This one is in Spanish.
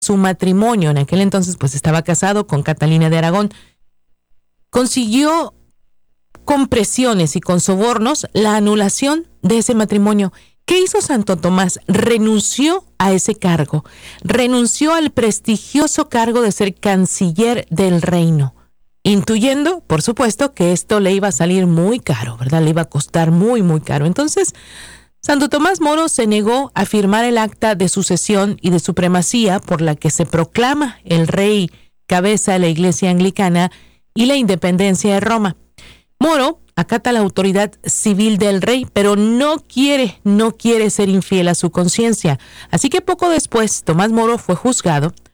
su matrimonio, en aquel entonces pues estaba casado con Catalina de Aragón, consiguió con presiones y con sobornos la anulación de ese matrimonio. ¿Qué hizo Santo Tomás? Renunció a ese cargo, renunció al prestigioso cargo de ser canciller del reino, intuyendo, por supuesto, que esto le iba a salir muy caro, ¿verdad? Le iba a costar muy, muy caro. Entonces, Santo Tomás Moro se negó a firmar el acta de sucesión y de supremacía por la que se proclama el rey cabeza de la Iglesia Anglicana y la independencia de Roma. Moro acata la autoridad civil del rey, pero no quiere ser infiel a su conciencia. Así que poco después, Tomás Moro fue juzgado